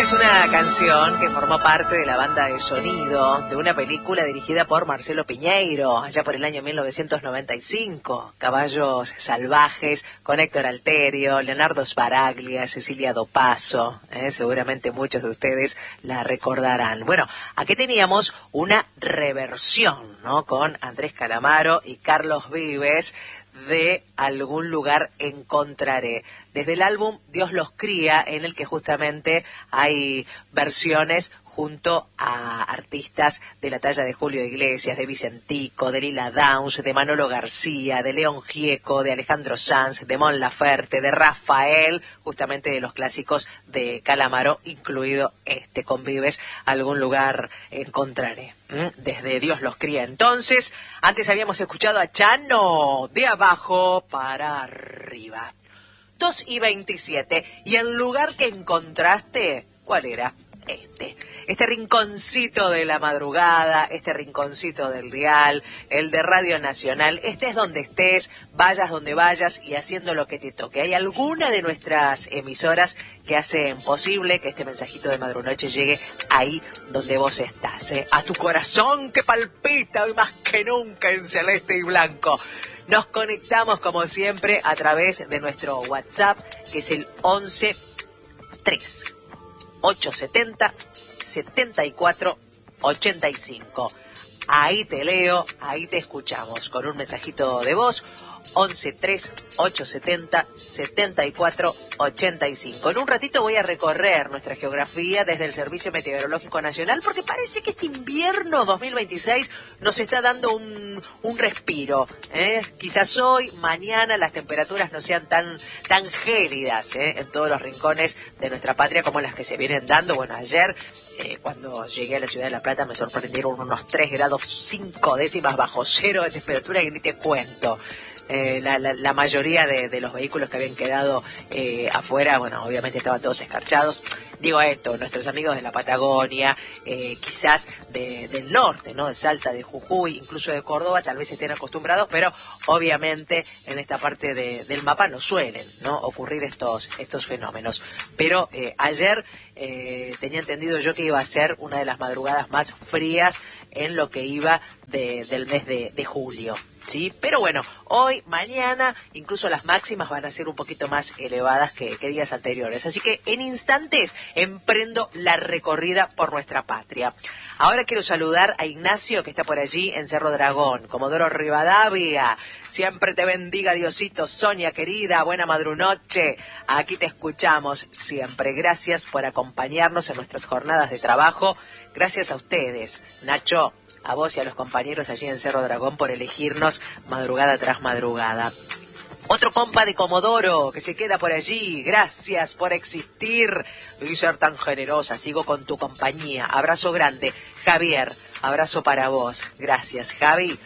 Es una canción que formó parte de la banda de sonido de una película dirigida por Marcelo Piñeiro, allá por el año 1995. Caballos Salvajes, con Héctor Alterio, Leonardo Sbaraglia, Cecilia Dopazo. Seguramente muchos de ustedes la recordarán. Bueno, aquí teníamos una reversión, ¿no? Con Andrés Calamaro y Carlos Vives de Algún lugar encontraré, desde el álbum Dios los cría, en el que justamente hay versiones junto a artistas de la talla de Julio Iglesias, de Vicentico, de Lila Downs, de Manolo García, de León Gieco, de Alejandro Sanz, de Mon Laferte, de Rafael, justamente de los clásicos de Calamaro, incluido este con Vives, Algún lugar encontraré. Desde Dios los cría. Entonces, antes habíamos escuchado a Chano, de abajo para arriba. 2:27. Y el lugar que encontraste, ¿cuál era? Este rinconcito de la madrugada, este rinconcito del dial, el de Radio Nacional. Estés donde estés, vayas donde vayas y haciendo lo que te toque. Hay alguna de nuestras emisoras que hacen posible que este mensajito de Madrunoche llegue ahí donde vos estás, a tu corazón que palpita hoy más que nunca en celeste y blanco. Nos conectamos como siempre a través de nuestro WhatsApp, que es el 11 3 870 74 85. Ahí te leo, ahí te escuchamos con un mensajito de voz. 11 3 870 74 85. En un ratito voy a recorrer nuestra geografía desde el Servicio Meteorológico Nacional, porque parece que este invierno 2026 nos está dando un respiro. Quizás hoy, mañana, las temperaturas no sean tan gélidas en todos los rincones de nuestra patria como las que se vienen dando. Bueno, ayer cuando llegué a la ciudad de La Plata me sorprendieron unos 3 grados 5 décimas bajo cero de temperatura y ni te cuento. La mayoría de los vehículos que habían quedado afuera, bueno, obviamente estaban todos escarchados. Digo esto, nuestros amigos de la Patagonia, quizás del norte, ¿no? De Salta, de Jujuy, incluso de Córdoba, tal vez estén acostumbrados, pero obviamente en esta parte del mapa no suelen, ¿no? Ocurrir estos fenómenos. Pero ayer tenía entendido yo que iba a ser una de las madrugadas más frías en lo que iba del mes de julio. Sí, pero bueno, hoy, mañana, incluso las máximas van a ser un poquito más elevadas que días anteriores. Así que en instantes emprendo la recorrida por nuestra patria. Ahora quiero saludar a Ignacio, que está por allí en Cerro Dragón. Comodoro Rivadavia, siempre te bendiga Diosito. Sonia querida, buena madrunoche. Aquí te escuchamos siempre. Gracias por acompañarnos en nuestras jornadas de trabajo. Gracias a ustedes, Nacho, a vos y a los compañeros allí en Cerro Dragón por elegirnos madrugada tras madrugada. Otro compa de Comodoro que se queda por allí. Gracias por existir y ser tan generosa. Sigo con tu compañía. Abrazo grande. Javier, abrazo para vos. Gracias, Javi.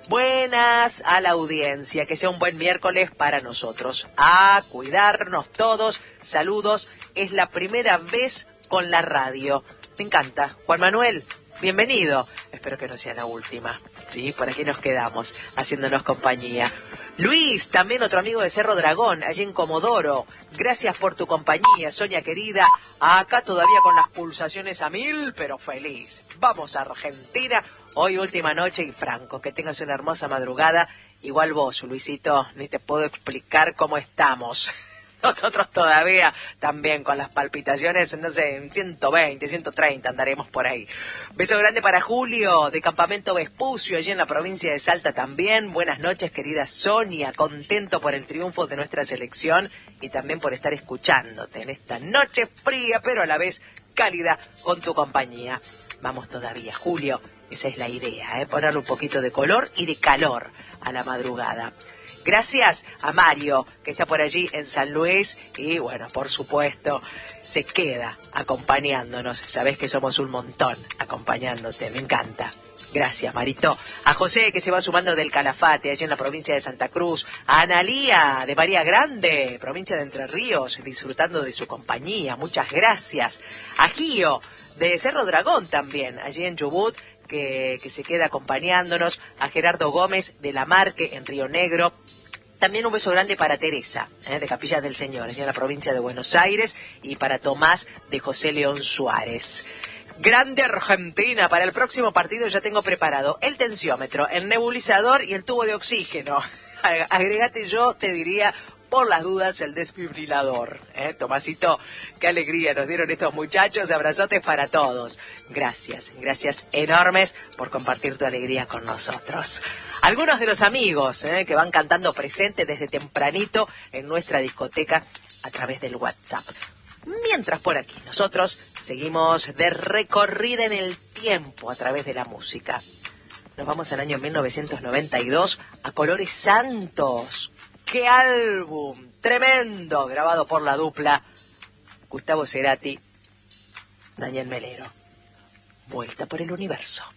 Buenas a la audiencia. Que sea un buen miércoles para nosotros. A cuidarnos todos. Saludos. Es la primera vez con la radio. Me encanta. Juan Manuel, bienvenido. Espero que no sea la última. Sí, por aquí nos quedamos, haciéndonos compañía. Luis, también otro amigo de Cerro Dragón, allí en Comodoro. Gracias por tu compañía, Sonia querida. Acá todavía con las pulsaciones a 1000, pero feliz. Vamos a Argentina. Hoy última noche y Franco, que tengas una hermosa madrugada. Igual vos, Luisito, ni te puedo explicar cómo estamos. Nosotros todavía también con las palpitaciones, no sé, 120, 130 andaremos por ahí. Beso grande para Julio, de Campamento Vespucio, allí en la provincia de Salta también. Buenas noches, querida Sonia, contento por el triunfo de nuestra selección y también por estar escuchándote en esta noche fría, pero a la vez cálida con tu compañía. Vamos todavía, Julio, esa es la idea, ponerle un poquito de color y de calor a la madrugada. Gracias a Mario, que está por allí en San Luis y, bueno, por supuesto, se queda acompañándonos. Sabés que somos un montón acompañándote, me encanta. Gracias, Marito. A José, que se va sumando del Calafate, allí en la provincia de Santa Cruz. A Analía, de María Grande, provincia de Entre Ríos, disfrutando de su compañía. Muchas gracias. A Gio, de Cerro Dragón también, allí en Chubut, que se queda acompañándonos. A Gerardo Gómez de La Marque en Río Negro. También un beso grande para Teresa, de Capilla del Señor, en la provincia de Buenos Aires, y para Tomás de José León Suárez. Grande Argentina, para el próximo partido ya tengo preparado el tensiómetro, el nebulizador y el tubo de oxígeno. Agregate, yo te diría, por las dudas, el desfibrilador. Tomasito, qué alegría nos dieron estos muchachos. Abrazotes para todos. Gracias enormes por compartir tu alegría con nosotros. Algunos de los amigos que van cantando presente desde tempranito en nuestra discoteca a través del WhatsApp. Mientras por aquí nosotros seguimos de recorrida en el tiempo a través de la música. Nos vamos al año 1992 a Colores Santos. ¡Qué álbum! Tremendo, grabado por la dupla Gustavo Cerati, Daniel Melero. Vuelta por el universo.